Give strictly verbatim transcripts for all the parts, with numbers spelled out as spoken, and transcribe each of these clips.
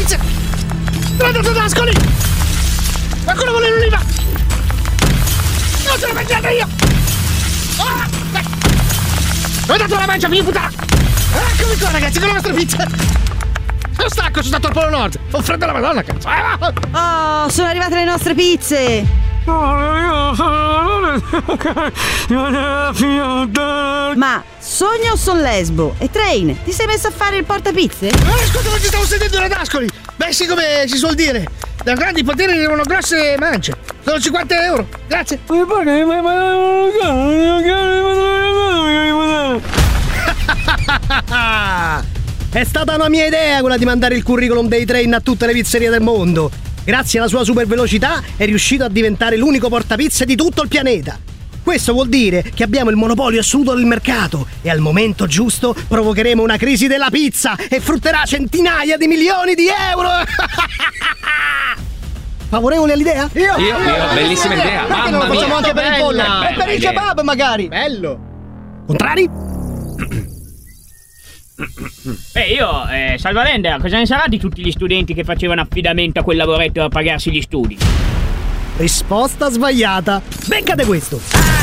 pizza! Strada Tedascoli! Qualcuno vuole l'oliva? Non ce l'ho mangiata io! Ah, dove dato la mangia, figlio di puttana? Eccomi qua, ragazzi, con la vostra pizza! Sono stanco, sono stato al Polo Nord! Ho freddo la madonna, cazzo! Oh, sono arrivate le nostre pizze! Ma sogno o son lesbo? E Train, ti sei messo a fare il portapizze? Ma ascolta, non ci stavo sentendo da Dascoli! Beh, sì, come si suol dire, da grandi poteri arrivano grosse mance. Sono cinquanta euro, grazie. È stata una mia idea quella di mandare il curriculum dei Train a tutte le pizzerie del mondo. Grazie alla sua super velocità è riuscito a diventare l'unico portapizze di tutto il pianeta. Questo vuol dire che abbiamo il monopolio assoluto del mercato e al momento giusto provocheremo una crisi della pizza e frutterà centinaia di milioni di euro. Favorevoli all'idea? Io, io, io bellissima idea. Perché Mamma non lo facciamo mia, anche per il pollo? bella, E per il idea. kebab magari. Bello. Contrari? Beh, io, eh, Salvalender, cosa ne sarà di tutti gli studenti che facevano affidamento a quel lavoretto per pagarsi gli studi? Risposta sbagliata. Beccate questo.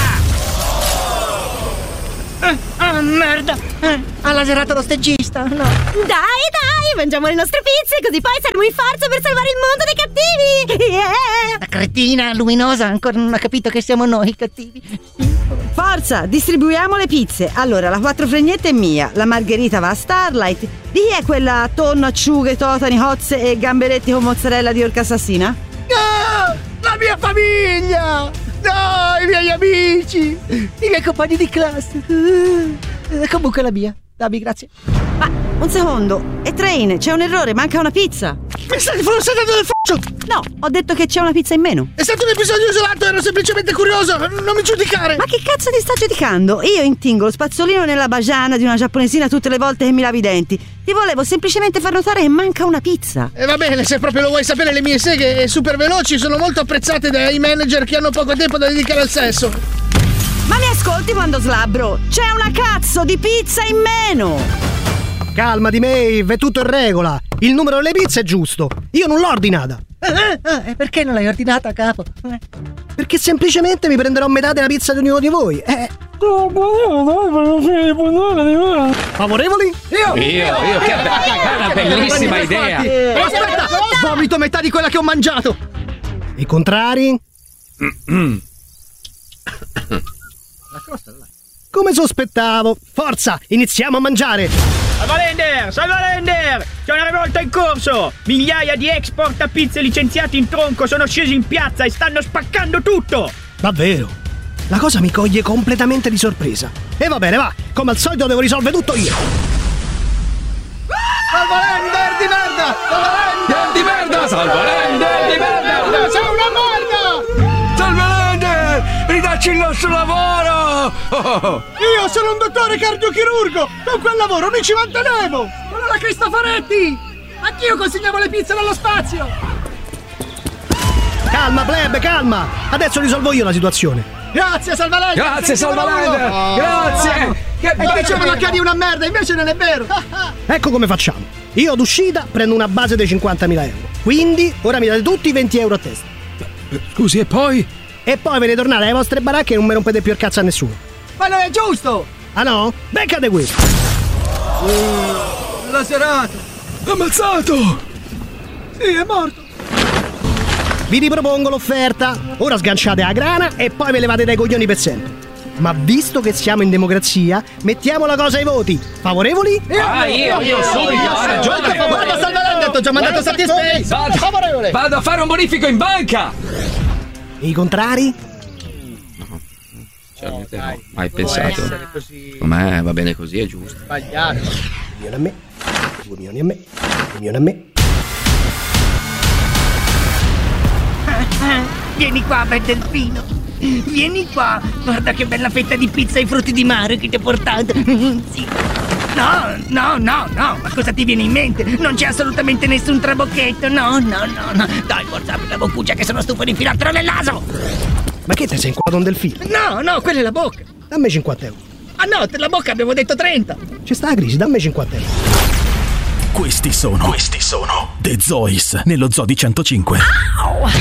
Ah, ah merda. Eh, ha laserato lo stagista. No. Dai, dai, mangiamo le nostre pizze così poi saremo in forza per salvare il mondo dai cattivi! Yeah! La cretina luminosa ancora non ha capito che siamo noi i cattivi. Forza, distribuiamo le pizze. Allora, la quattro fregnette è mia, la margherita va a Starlight. Di chi è quella tonno, acciughe, totani, hozze e gamberetti con mozzarella di orca assassina? No! La mia famiglia! No, i miei amici! I miei compagni di classe! Eh, comunque la mia. Dammi, grazie. Ma, un secondo. E Train, c'è un errore, manca una pizza. Mi state forse dando del faccio! No, ho detto che c'è una pizza in meno. È stato un episodio isolato, ero semplicemente curioso, non mi giudicare! Ma che cazzo ti sta giudicando? Io intingo lo spazzolino nella bagiana di una giapponesina tutte le volte che mi lavi i denti. Ti volevo semplicemente far notare che manca una pizza. E va bene, se proprio lo vuoi sapere, le mie seghe super veloci sono molto apprezzate dai manager che hanno poco tempo da dedicare al sesso. Ma mi ascolti quando slabbro? C'è una cazzo di pizza in meno! Calmati, Maeve, è tutto in regola. Il numero delle pizze è giusto. Io non l'ho ordinata. Eh, eh, eh, perché non l'hai ordinata, capo? Eh. Perché semplicemente mi prenderò metà della pizza di ognuno di voi. Eh. Favorevoli? Io, io, io, che be- è una bellissima idea. Eh, aspetta, vomito metà di quella che ho mangiato. I contrari? Come sospettavo. Forza, iniziamo a mangiare. Salvalender, Salvalender! C'è una rivolta in corso! Migliaia di ex portapizze licenziati in tronco sono scesi in piazza e stanno spaccando tutto! Davvero? La cosa mi coglie completamente di sorpresa. E va bene, va. Come al solito devo risolvere tutto io. Salvalender di merda! Salvalender Di merda, Salvalender, di merda! Sei una merda! Salvalender, ridacci il nostro lavoro! Oh. Io sono un dottore cardiochirurgo! Con quel lavoro mi ci mantenevo! Allora Cristoforetti! Anch'io consegnavo le pizze dallo spazio! Calma, plebe, calma. Adesso risolvo io la situazione. Grazie Salvalender! Grazie, sei il numero Salvalender! uno. Grazie! Che E bello dicevano che- che eri una merda, invece non è vero! Ecco come facciamo. Io ad uscita prendo una base dei cinquantamila euro. Quindi ora mi date tutti venti euro a testa. Scusi, e poi? E poi ve ne tornate alle vostre baracche e non mi rompete più il cazzo a nessuno. Ma non è giusto! Ah no? Beccate questo. Laserato! Ammazzato! Sì, è morto! Vi ripropongo l'offerta. Ora sganciate la grana e poi ve levate dai coglioni per sempre. Ma visto che siamo in democrazia, mettiamo la cosa ai voti. Favorevoli? Ah, io, io, subito, ha ragione! Guarda Salvalender, ti ho già mandato Satisfay! Vado, Favorevole! vado a fare un bonifico in banca! E i contrari? Certamente no, mai pensato. Com'è, va bene così, è giusto. Sbagliato! Un milione a me, due milioni a me, un milione a me. Vieni qua, bel delfino! Vieni qua! Guarda che bella fetta di pizza ai frutti di mare che ti ho portato! Sì! No, no, no, no! Ma cosa ti viene in mente? Non c'è assolutamente nessun trabocchetto! No, no, no, no! Dai, forza, apri la boccuccia che sono stufo di infilartelo nel naso! Ma che te sei inquadrato un delfino? No, no, quella è la bocca! Dammi cinquanta euro. Ah no, per la bocca abbiamo detto trenta! C'è sta la crisi, dammi cinquanta euro. Questi sono Questi sono The Zois nello Zoo di centocinque.